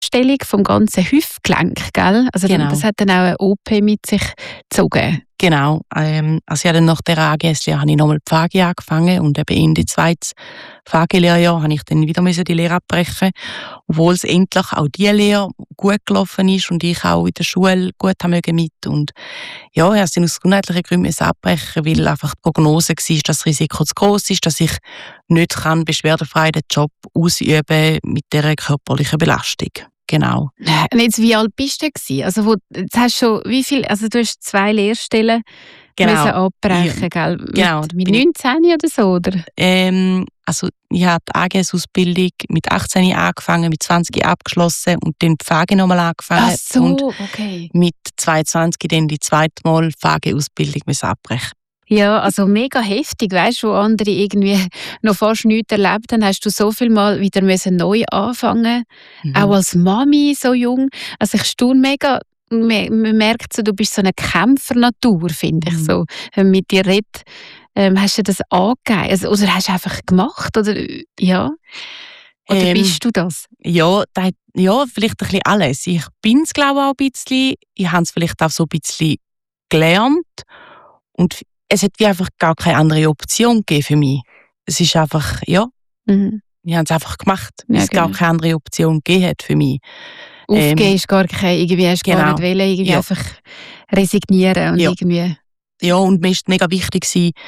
Stellung vom ganzen Hüftgelenk, gell? Also Genau. das hat dann auch eine OP mit sich gezogen. Genau. Also ja, dann nach der AGS-Lehre habe ich nochmal die Pflege angefangen und eben in die zweite Pflegelehrjahr habe ich dann wieder die Lehre abbrechen, obwohl es endlich auch die Lehre gut gelaufen ist und ich auch in der Schule gut haben mit. Und ja, ich habe es dann aus gesundheitlichen Gründen abbrechen, weil einfach die Prognose war, dass das Risiko zu gross ist, dass ich nicht beschwerdefrei den Job ausüben mit dieser körperlichen Belastung. Genau. Und jetzt, wie alt bist du gewesen? Also jetzt hast du schon, wie viel, also du hast 2 Lehrstellen müssen abbrechen, gell? Genau. Mit 19 oder so, oder? Also ich habe die AGS-Ausbildung mit 18 angefangen, mit 20 abgeschlossen und dann die Pflege nochmal angefangen. Ach so, und okay. mit 22 dann die zweite Mal die Pflegeausbildung abbrechen. Ja, also mega heftig, weißt du, wo andere irgendwie noch fast nichts erlebt haben, hast du so viel Mal wieder neu anfangen, auch als Mami so jung. Also ich staune mega, man merkt so, du bist so eine Kämpfernatur, finde ich so. Wenn man mit dir redet, hast du das angegeben, also, oder hast du einfach gemacht, oder ja? Oder bist du das? Ja, vielleicht ein bisschen alles. Ich bin es, glaube ich, auch ein bisschen. Ich habe es vielleicht auch so ein bisschen gelernt und es hat wie einfach gar keine andere Option gegeben für mich. Es ist einfach, ja, ich habe es einfach gemacht, weil es gar keine andere Option gegeben hat für mich. Aufgeben ist gar keine, irgendwie hast du gar nicht wollen, irgendwie einfach resignieren und irgendwie... Ja, und mir ist mega wichtig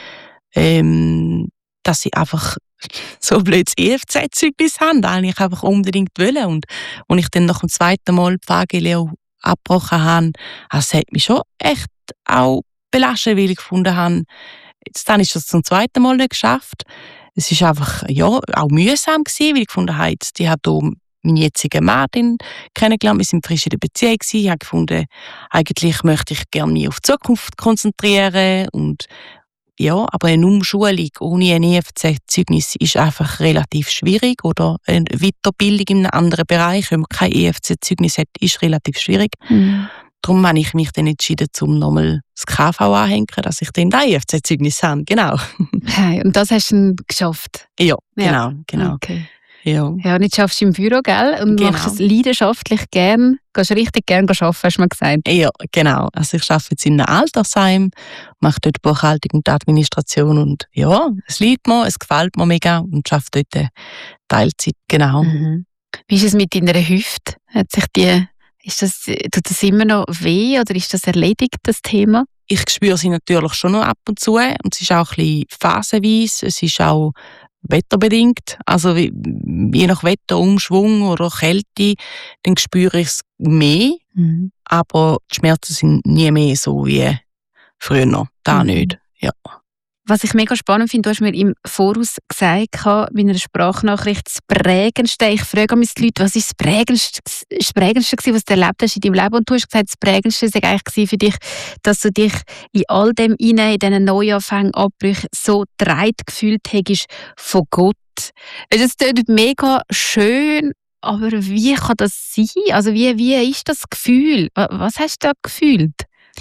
gewesen, dass ich einfach so blöd das EFZ-Zeugnis habe, das ich einfach unbedingt wollte. Und als ich dann nach dem zweiten Mal die Pflegelehre abgebrochen habe, das hat mich schon echt auch belastet, weil ich gefunden habe, jetzt habe ich das zum zweiten Mal nicht geschafft. Es war einfach auch mühsam gewesen, weil ich gefunden habe, ich habe hier meinen jetzigen Mann kennengelernt, wir sind frisch in der Beziehung gewesen. Ich habe gefunden, eigentlich möchte ich gerne mich auf die Zukunft konzentrieren und ja, aber eine Umschulung ohne ein EFZ-Zeugnis ist einfach relativ schwierig oder eine Weiterbildung in einem anderen Bereich, wenn man kein EFZ-Zeugnis hat, ist relativ schwierig. Darum habe ich mich dann entschieden, um nochmal das KV anzuhängen, dass ich dann das EFZ-Zeugnis habe. Genau. Hey, und das hast du dann geschafft? Ja, genau. Okay. Ja, und jetzt schaffst du im Büro, gell? Und machst es leidenschaftlich gern. Gehst richtig gern arbeiten, hast du mir gesagt. Ja, genau. Also ich arbeite jetzt in einem Altersheim, mache dort Buchhaltung und Administration und ja, es liegt mir, es gefällt mir mega und arbeite dort Teilzeit, genau. Wie ist es mit deiner Hüfte? Tut das immer noch weh oder ist das erledigt, das Thema? Ich spüre sie natürlich schon noch ab und zu und es ist auch ein bisschen phasenweise, es ist auch wetterbedingt, also je nach Wetterumschwung oder Kälte, dann spüre ich es mehr, aber die Schmerzen sind nie mehr so wie früher, da nicht, ja. Was ich mega spannend finde, du hast mir im Voraus gesagt, bei einer Sprachnachricht, das Prägendste, ich frage mich die Leute, was ist das Prägendste gewesen, was du erlebt hast in deinem Leben? Und du hast gesagt, das Prägendste war eigentlich für dich, dass du dich in all dem in diesen Neuanfängen, Abbrüchen so getragen gefühlt hast von Gott. Das klingt mega schön, aber wie kann das sein? Also wie ist das Gefühl? Was hast du da gefühlt?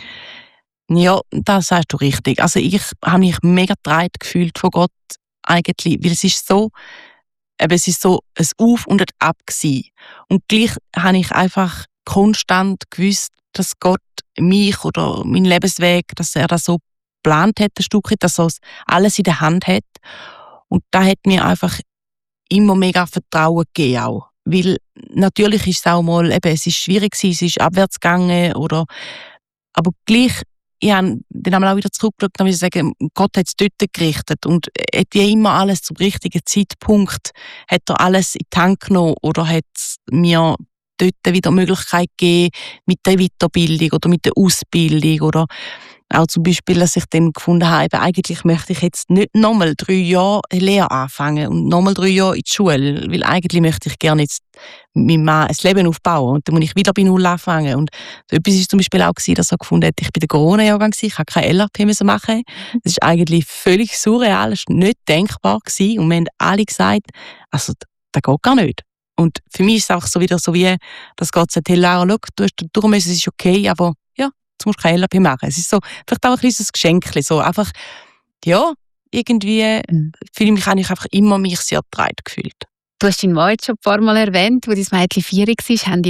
Ja, das sagst du richtig. Also ich habe mich mega getragen gefühlt von Gott eigentlich, weil es ist so ein Auf und ein Ab gewesen. Und gleich habe ich einfach konstant gewusst, dass Gott mich oder meinen Lebensweg, dass er das so geplant hat, ein Stück weit, dass er alles in der Hand hat. Und da hat mir einfach immer mega Vertrauen gegeben auch. Weil natürlich ist es auch mal, es ist schwierig gewesen, es ist abwärts gegangen aber gleich, ich habe dann einmal auch wieder zurückgeschaut und sagen, Gott hat es dort gerichtet und hat wie immer alles zum richtigen Zeitpunkt, hat er alles in die Hand genommen oder hat mir dort wieder Möglichkeit gegeben mit der Weiterbildung oder mit der Ausbildung oder auch zum Beispiel, dass ich dann gefunden habe, eigentlich möchte ich jetzt nicht nochmal 3 Jahre Lehre anfangen und nochmal 3 Jahre in die Schule, weil eigentlich möchte ich gerne jetzt mit meinem Mann ein Leben aufbauen und dann muss ich wieder bei Null anfangen. Und so etwas war zum Beispiel auch, dass er gefunden hat, ich bin der Corona-Jahrgang, ich habe kein LRP machen. Das ist eigentlich völlig surreal, das war nicht denkbar gewesen. Und wir haben alle gesagt, also das geht gar nicht. Und für mich ist es auch so wieder so wie, dass Gott sagt, hey Laura, schau, du hast durch müssen, es ist okay, aber ja, jetzt musst du kein LRP machen. Es ist so, vielleicht auch ein kleines Geschenk, so einfach, ja, irgendwie fühle ich mich eigentlich einfach immer mich sehr getragen gefühlt. Du hast deinen Mann jetzt schon ein paar Mal erwähnt, wo dein Mädchen 4 war. Haben die